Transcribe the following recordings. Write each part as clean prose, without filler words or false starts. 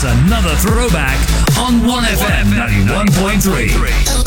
It's another throwback on 1FM 91.3.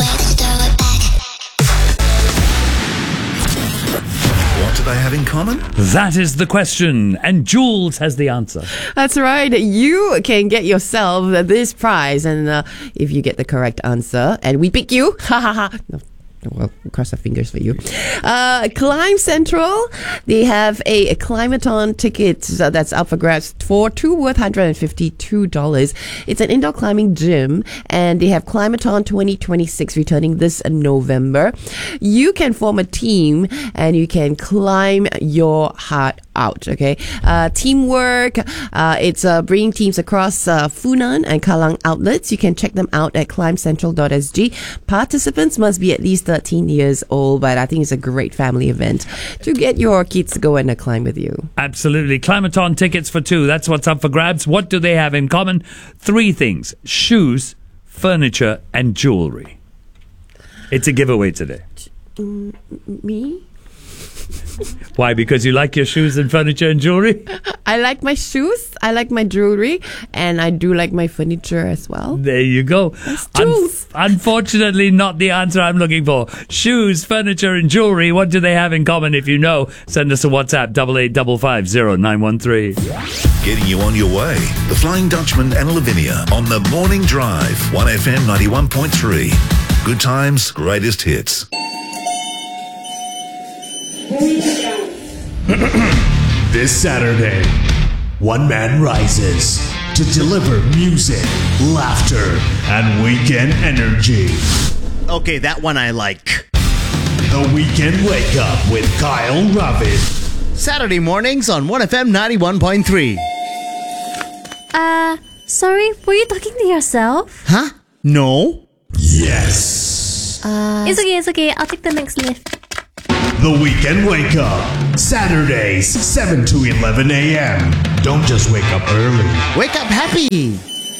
What do they have in common? That is the question, and Jules has the answer. That's right. You can get yourself this prize, and if you get the correct answer, and we pick you, ha ha ha. No. Well, cross our fingers for you. Climb Central, they have a Climathon ticket that's up for grabs for worth $152. It's an indoor climbing gym, and they have Climathon 2026 returning this November. You can form a team, and you can climb your heart out. Okay, teamwork. It's bringing teams across Funan and Kallang outlets. You can check them out at climbcentral.sg. Participants must be at least 13 years old, but I think it's a great family event to get your kids to go and climb with you. Absolutely. Climathon tickets for 2. That's what's up for grabs. What do they have in common? 3 things: shoes, furniture, and jewelry. It's a giveaway today. Me? Why? Because you like your shoes and furniture and jewelry? I like my shoes, I like my jewelry, and I do like my furniture as well. There you go. Unfortunately, not the answer I'm looking for. Shoes, furniture, and jewelry. What do they have in common? If you know, send us a WhatsApp 88550913. Getting you on your way. The Flying Dutchman and Lavinia on the Morning Drive. 1FM 91.3. Good times, greatest hits. This Saturday, one man rises to deliver music, laughter, and weekend energy. Okay, that one I like. The Weekend Wake Up with Kyle Ravid. Saturday mornings on 1FM 91.3. Sorry, were you talking to yourself? Huh? No? Yes. It's okay. I'll take the next lift. The Weekend Wake Up. Saturdays, 7 to 11 a.m. Don't just wake up early. Wake up happy.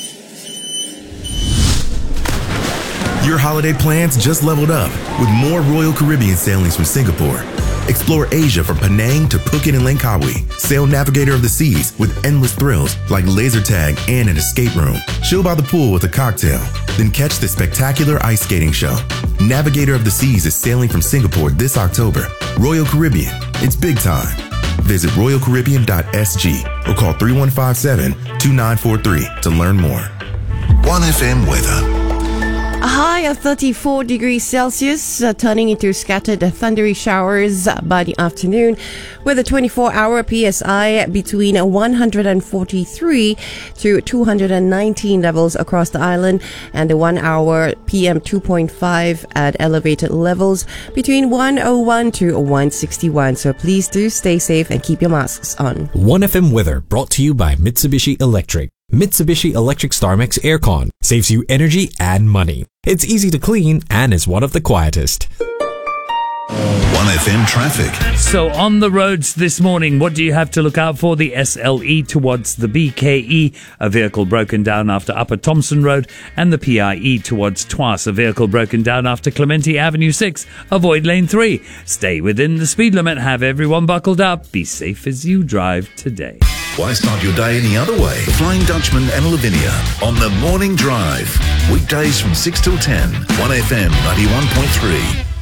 Your holiday plans just leveled up with more Royal Caribbean sailings from Singapore. Explore Asia from Penang to Phuket and Langkawi. Sail Navigator of the Seas with endless thrills like laser tag and an escape room. Chill by the pool with a cocktail. Then catch the spectacular ice skating show. Navigator of the Seas is sailing from Singapore this October. Royal Caribbean, it's big time. Visit royalcaribbean.sg or call 3157-2943 to learn more. 1FM weather. A high of 34 degrees Celsius, turning into scattered thundery showers by the afternoon, with a 24-hour PSI between 143 to 219 levels across the island, and the 1-hour PM 2.5 at elevated levels between 101 to 161. So please do stay safe and keep your masks on. 1FM weather brought to you by Mitsubishi Electric. Mitsubishi Electric StarMax Aircon saves you energy and money. It's easy to clean and is one of the quietest. 1FM traffic. So on the roads this morning, what do you have to look out for? The SLE towards the BKE, a vehicle broken down after Upper Thompson Road, and the PIE towards Tuas, a vehicle broken down after Clementi Avenue 6. Avoid lane 3. Stay within the speed limit. Have everyone buckled up. Be safe as you drive today. Why start your day any other way? The Flying Dutchman and Lavinia on the Morning Drive. Weekdays from 6 till 10. 1FM 91.3.